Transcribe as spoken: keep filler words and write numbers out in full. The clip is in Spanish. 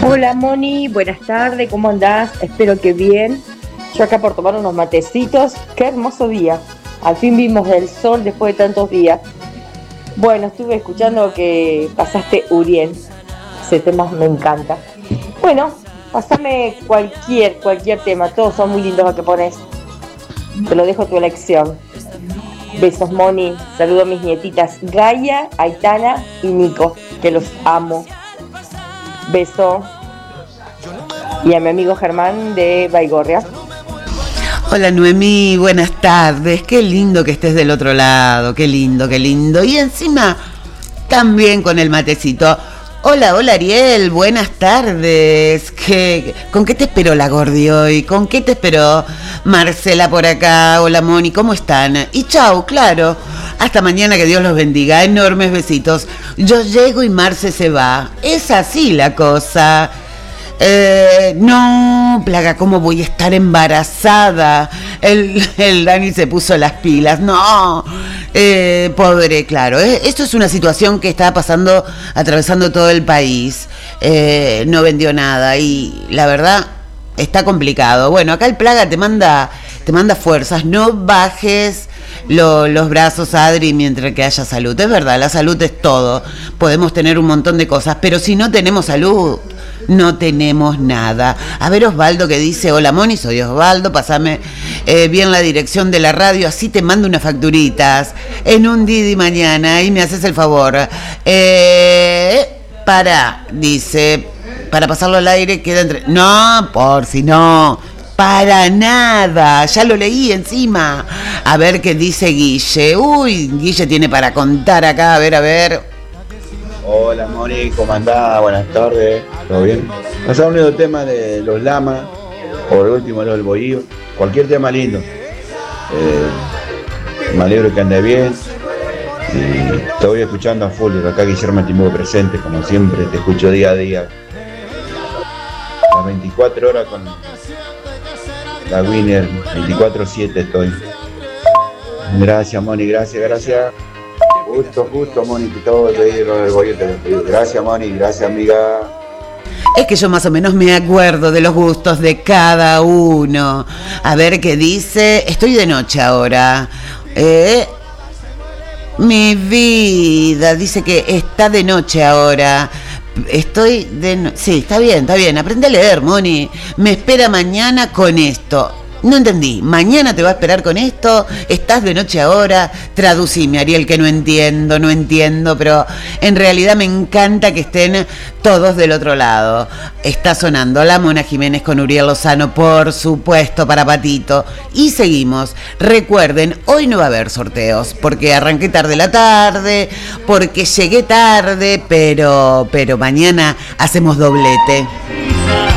Hola Moni, buenas tardes, ¿cómo andás? Espero que bien. Yo acá por tomar unos matecitos. Qué hermoso día. Al fin vimos el sol después de tantos días. Bueno, estuve escuchando que pasaste Uriel. Ese tema me encanta. Bueno, pasame cualquier, cualquier tema. Todos son muy lindos los que pones. Te lo dejo a tu elección. Besos Moni. Saludo a mis nietitas Gaia, Aitana y Nico, que los amo. Beso. Y a mi amigo Germán de Baigorria. Hola Noemí, buenas tardes. Qué lindo que estés del otro lado. Qué lindo, qué lindo. Y encima, también con el matecito. Hola, hola Ariel, buenas tardes. ¿Qué, ¿Con qué te esperó la Gordi hoy? ¿Con qué te esperó Marcela por acá? Hola Moni, ¿cómo están? Y chau, claro. Hasta mañana, que Dios los bendiga. Enormes besitos. Yo llego y Marce se va. Es así la cosa. Eh, no, plaga, ¿cómo voy a estar embarazada? El, el Dani se puso las pilas. No, eh, pobre, claro. Eh, esto es una situación que está pasando, atravesando todo el país. Eh, no vendió nada y la verdad está complicado. Bueno, acá el plaga te manda, te manda fuerzas. No bajes lo, los brazos, Adri, mientras que haya salud. Es verdad, la salud es todo. Podemos tener un montón de cosas, pero si no tenemos salud, no tenemos nada. A ver, Osvaldo, que dice: hola Moni, soy Osvaldo, pasame eh, bien la dirección de la radio, así te mando unas facturitas en un Didi mañana y me haces el favor. Eh, para, dice, para pasarlo al aire queda entre... No, por si no, para nada, ya lo leí encima. A ver qué dice Guille. Uy, Guille tiene para contar acá, a ver, a ver. Hola Moni, ¿cómo andás? Buenas tardes, ¿todo bien? Pasar un lindo tema de los lamas, o el último, lo del bohío, cualquier tema lindo. Eh, me alegro que ande bien, y te voy escuchando a full, acá Guillermo Timbo presente, como siempre, te escucho día a día. Las veinticuatro horas con la Winner, veinticuatro siete estoy. Gracias Moni, gracias, gracias. Justo, justo, Moni, que todo te digo del bollete. Gracias, Moni, gracias, amiga. Es que yo más o menos me acuerdo de los gustos de cada uno. A ver qué dice. Estoy de noche ahora. Eh, mi vida, dice que está de noche ahora. Estoy de noche. Sí, está bien, está bien. Aprende a leer, Moni. Me espera mañana con esto. No entendí, mañana te va a esperar con esto, estás de noche ahora, traducime, Ariel, que no entiendo, no entiendo, pero en realidad me encanta que estén todos del otro lado. Está sonando La Mona Jiménez con Uriel Lozano, por supuesto, para Patito. Y seguimos. Recuerden, hoy no va a haber sorteos, porque arranqué tarde la tarde, porque llegué tarde, pero, pero mañana hacemos doblete.